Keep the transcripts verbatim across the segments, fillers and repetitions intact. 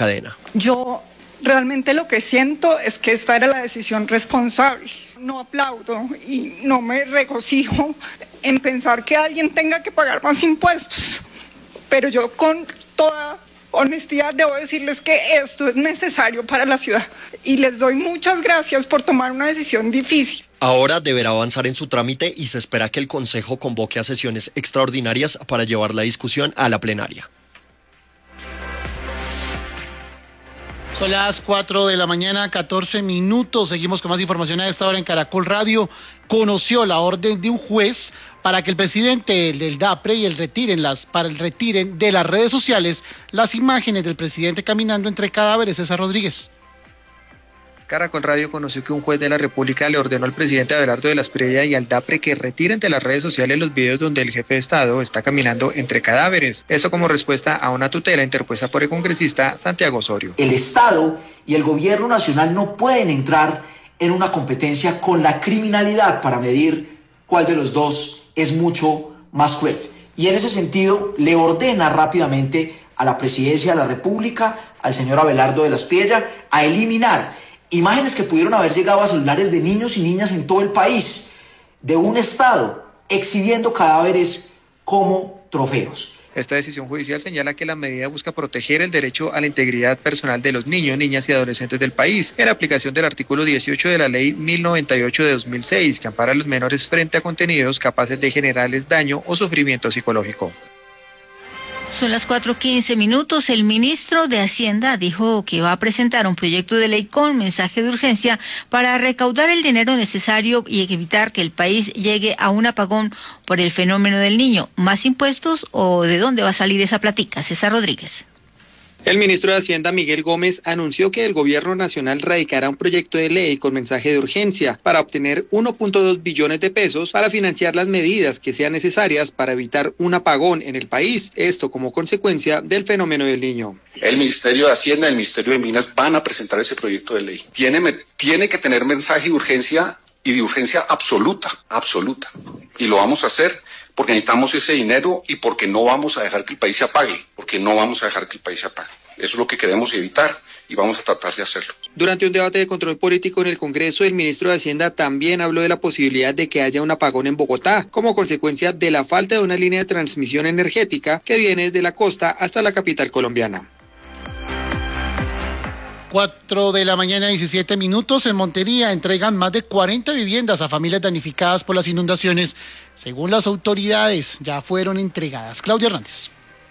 cadena. Yo realmente lo que siento es que esta era la decisión responsable. No aplaudo y no me regocijo en pensar que alguien tenga que pagar más impuestos, pero yo con toda honestidad debo decirles que esto es necesario para la ciudad y les doy muchas gracias por tomar una decisión difícil. Ahora deberá avanzar en su trámite y se espera que el Consejo convoque a sesiones extraordinarias para llevar la discusión a la plenaria. Son las cuatro de la mañana, catorce minutos. Seguimos con más información a esta hora en Caracol Radio. Conoció la orden de un juez para que el presidente del DAPRE y el retiren las, para el retiren de las redes sociales las imágenes del presidente caminando entre cadáveres. César Rodríguez. Caracol Radio conoció que un juez de la República le ordenó al presidente Abelardo de la Espriella y al DAPRE que retiren de las redes sociales los videos donde el jefe de Estado está caminando entre cadáveres. Esto como respuesta a una tutela interpuesta por el congresista Santiago Osorio. El Estado y el gobierno nacional no pueden entrar en una competencia con la criminalidad para medir cuál de los dos es mucho más cruel. Y en ese sentido le ordena rápidamente a la Presidencia de la República, al señor Abelardo de la Espriella, a eliminar imágenes que pudieron haber llegado a celulares de niños y niñas en todo el país, de un Estado exhibiendo cadáveres como trofeos. Esta decisión judicial señala que la medida busca proteger el derecho a la integridad personal de los niños, niñas y adolescentes del país, en aplicación del artículo dieciocho de la Ley mil noventa y ocho de dos mil seis, que ampara a los menores frente a contenidos capaces de generarles daño o sufrimiento psicológico. Son las cuatro quince minutos. El ministro de Hacienda dijo que va a presentar un proyecto de ley con mensaje de urgencia para recaudar el dinero necesario y evitar que el país llegue a un apagón por el fenómeno del Niño. ¿Más impuestos o de dónde va a salir esa platica? César Rodríguez. El ministro de Hacienda, Miguel Gómez, anunció que el gobierno nacional radicará un proyecto de ley con mensaje de urgencia para obtener uno punto dos billones de pesos para financiar las medidas que sean necesarias para evitar un apagón en el país, esto como consecuencia del fenómeno del Niño. El Ministerio de Hacienda y el Ministerio de Minas van a presentar ese proyecto de ley. Tiene, tiene que tener mensaje de urgencia y de urgencia absoluta, absoluta. Y lo vamos a hacer porque necesitamos ese dinero y porque no vamos a dejar que el país se apague, porque no vamos a dejar que el país se apague. Eso es lo que queremos evitar y vamos a tratar de hacerlo. Durante un debate de control político en el Congreso, el ministro de Hacienda también habló de la posibilidad de que haya un apagón en Bogotá, como consecuencia de la falta de una línea de transmisión energética que viene desde la costa hasta la capital colombiana. cuatro de la mañana, diecisiete minutos. En Montería entregan más de cuarenta viviendas a familias damnificadas por las inundaciones. Según las autoridades, ya fueron entregadas. Claudia Hernández.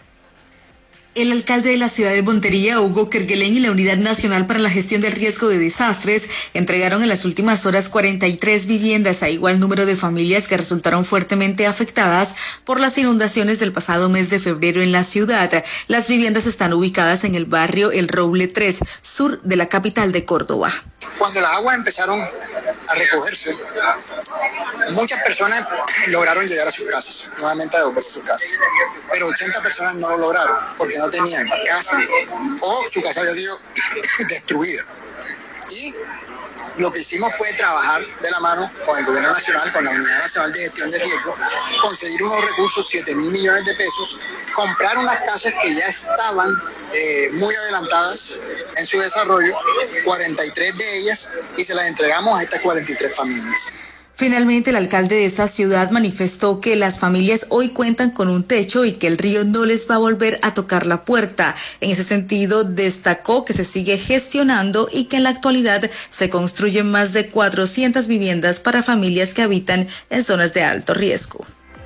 El alcalde de la ciudad de Montería, Hugo Kerguelen, y la Unidad Nacional para la Gestión del Riesgo de Desastres entregaron en las últimas horas cuarenta y tres viviendas a igual número de familias que resultaron fuertemente afectadas por las inundaciones del pasado mes de febrero en la ciudad. Las viviendas están ubicadas en el barrio El Roble tres, sur de la capital de Córdoba. Cuando las aguas empezaron a recogerse, muchas personas lograron llegar a sus casas, nuevamente a devolverse a sus casas, pero ochenta personas no lo lograron porque no tenían casa o su casa había sido destruida. Y lo que hicimos fue trabajar de la mano con el gobierno nacional, con la Unidad Nacional de Gestión de Riesgo, conseguir unos recursos, siete mil millones de pesos, comprar unas casas que ya estaban eh, muy adelantadas en su desarrollo, cuarenta y tres de ellas, y se las entregamos a estas cuarenta y tres familias. Finalmente, el alcalde de esta ciudad manifestó que las familias hoy cuentan con un techo y que el río no les va a volver a tocar la puerta. En ese sentido, destacó que se sigue gestionando y que en la actualidad se construyen más de cuatrocientas viviendas para familias que habitan en zonas de alto riesgo.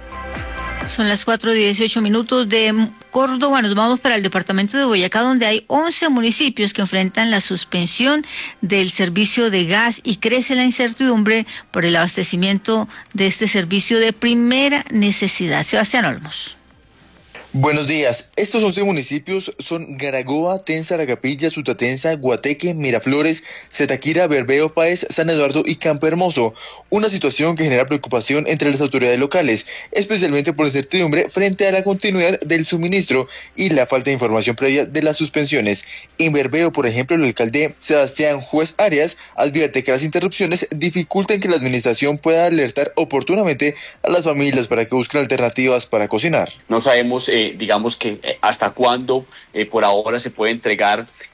Son las cuatro dieciocho minutos de Córdoba. Nos vamos para el departamento de Boyacá, donde hay once municipios que enfrentan la suspensión del servicio de gas y crece la incertidumbre por el abastecimiento de este servicio de primera necesidad. Sebastián Olmos. Buenos días. Estos once municipios son Garagoa, Tensa, La Capilla, Sutatensa, Guateque, Miraflores, Zetaquira, Bermeo, Páez, San Eduardo y Campo Hermoso. Una situación que genera preocupación entre las autoridades locales, especialmente por la incertidumbre frente a la continuidad del suministro y la falta de información previa de las suspensiones. En Bermeo, por ejemplo, el alcalde Sebastián Juez Arias advierte que las interrupciones dificultan que la administración pueda alertar oportunamente a las familias para que busquen alternativas para cocinar. No sabemos, eh, digamos que eh, hasta cuándo eh, por ahora se puede entregar